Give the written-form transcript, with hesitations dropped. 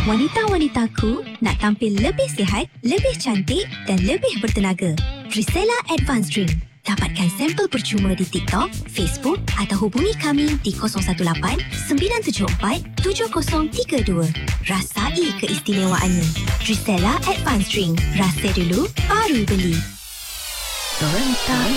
Wanita-wanitaku nak tampil lebih sihat, lebih cantik dan lebih bertenaga. Trisella Advanced Drink. Dapatkan sampel percuma di TikTok, Facebook atau hubungi kami di 018-974-7032. Rasai keistimewaannya. Trisella Advanced Drink. Rasa dulu, baru beli. Rentak